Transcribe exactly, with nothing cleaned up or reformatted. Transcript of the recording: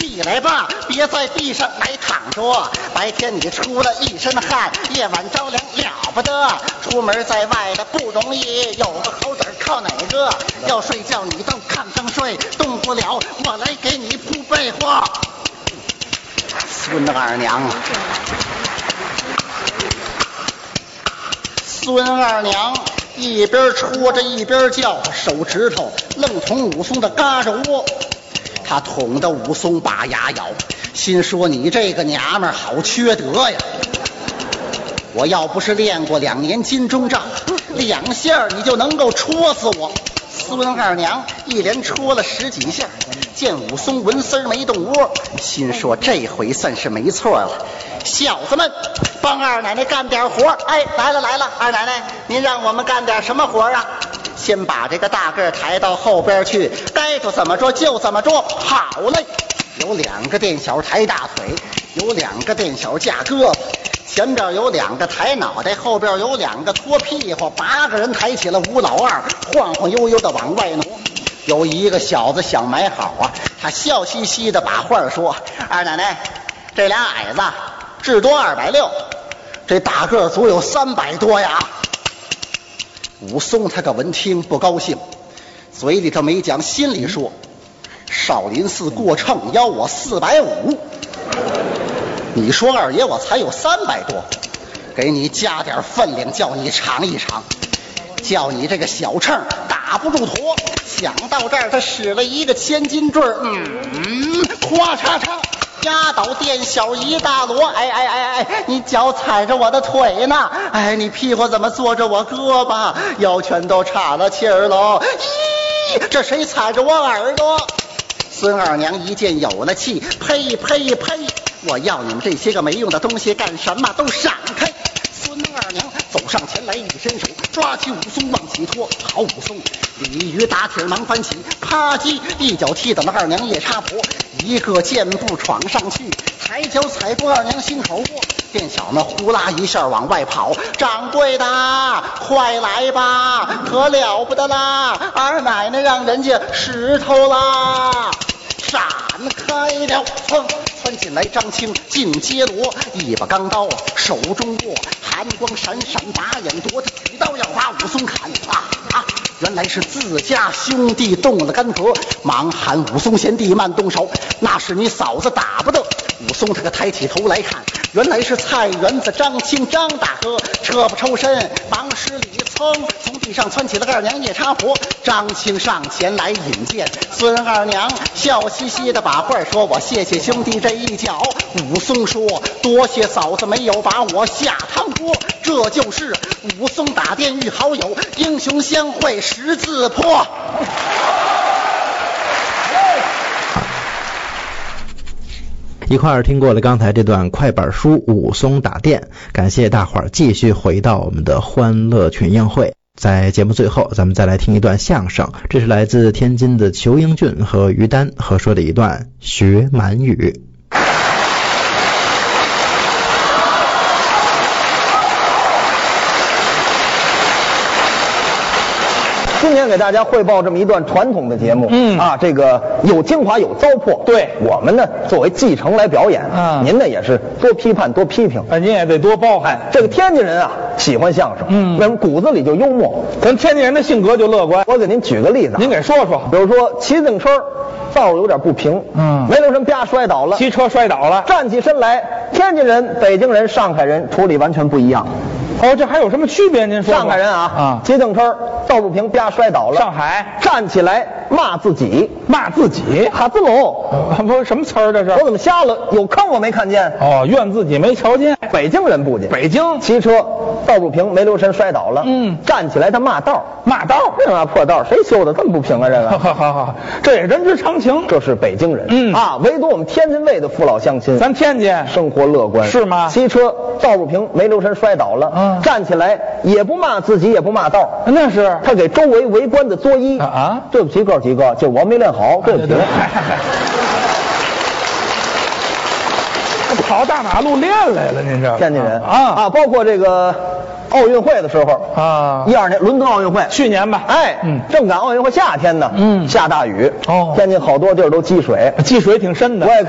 起来吧，别在地上来躺着。白天你出了一身汗，夜晚着凉了不得。出门在外的不容易，有个好点靠哪个？要睡觉你到炕上睡，动不了我来给你铺被窝。孙二娘啊，孙二娘一边戳着一边叫，手指头愣捅武松的嘎着窝。他捅的武松把牙咬，心说你这个娘们儿好缺德呀！我要不是练过两年金钟罩，两下你就能够戳死我。孙二娘一连戳了十几下，见武松纹丝没动窝，心说这回算是没错了。小子们，帮二奶奶干点活。哎，来了来了，二奶奶，您让我们干点什么活啊？先把这个大个抬到后边去，该做怎么着就怎么着。好嘞，有两个店小抬大腿，有两个店小架胳膊，前边有两个抬脑袋，后边有两个拖屁股，八个人抬起了吴老二，晃晃悠悠的往外挪。有一个小子想买好啊，他笑嘻嘻的把话说：二奶奶，这俩矮子至多二百六，这大个足有三百多呀。武松他个闻听不高兴，嘴里头没讲，心里说：少林寺过秤要我四百五，你说二爷我才有三百多，给你加点分量，叫你尝一尝，叫你这个小秤打不住砣。想到这儿，他使了一个千斤坠，嗯，咵嚓嚓压倒店小一大摞。哎哎哎哎，你脚踩着我的腿呢，哎，你屁股怎么坐着我胳膊，腰全都岔了气儿喽。咦，这谁踩着我耳朵？孙二娘一见有了气，呸呸呸，我要你们这些个没用的东西干什么？都闪开！孙二娘走上前来，一伸手抓起武松往起拖。好武松，鲤鱼打挺忙翻起，啪叽一脚踢倒了二娘夜叉婆，一个箭步闯上去，抬脚踩过二娘心口窝。店小们呼啦一下往外跑，掌柜的快来吧，可了不得啦，二奶奶让人家石头啦。闪开了，窜窜进来张青进阶罗，一把钢刀手中握，寒光闪闪把眼夺，他举刀要把武松砍啊啊！原来是自家兄弟动了干戈，忙喊武松贤弟慢动手，那是你嫂子打不得。武松他可抬起头来看，原来是菜园子张青张大哥，撤不抽身，忙施礼，噌从地上窜起了二娘夜叉婆。张青上前来引荐，孙二娘笑嘻嘻的把话说：我谢谢兄弟这一脚。武松说：多谢嫂子没有把我下汤锅。这就是武松打店遇好友，英雄相会十字坡。 一块儿听过了刚才这段快板书武松打店，感谢大伙儿继续回到我们的欢乐群英会。在节目最后，咱们再来听一段相声，这是来自天津的裘英俊和于丹合说的一段学满语。 今天给大家汇报这么一段传统的节目，嗯啊，这个有精华有糟粕。对，我们呢作为继承来表演，啊，您呢也是多批判多批评， 哎，您也得多包涵。 这个天津人啊喜欢相声，嗯，为什么骨子里就幽默？ 咱天津人的性格就乐观。 我给您举个例子， 您给说说， 比如说骑自行车道路有点不平，嗯，没留神啪摔倒了， 骑车摔倒了， 站起身来，天津人、北京人、上海人处理完全不一样。 哦，这还有什么区别？您说说。 上海人啊，啊，骑自行车道不平，啪摔倒了。 上海站起来骂自己， 骂自己， 哈兹喽， 不是什么词儿这是？ 我怎么瞎了？有坑我没看见。 哦，怨自己没瞧见。 北京人不介， 北京骑车道不平，没留神摔倒了。嗯，站起来他骂道， 骂道， 这嘛破道，谁修的这么不平啊？这个， 好好好，这也人之常情。 这是北京人， 嗯啊，唯独我们天津卫的父老乡亲， 咱天津生活乐观， 是吗？ 骑车道不平，没留神摔倒了，嗯，站起来也不骂自己，也不骂道， 那是他给周围围观的作揖啊，对不起哥几个，就是我没练好，对不起。 跑大马路练来了，您这天津人啊啊，包括这个奥运会的时候啊， 一二年伦敦奥运会， 去年吧， 哎，嗯，正赶奥运会夏天呢，嗯，下大雨， 哦， 天津好多地儿都积水， 积水挺深的。 我也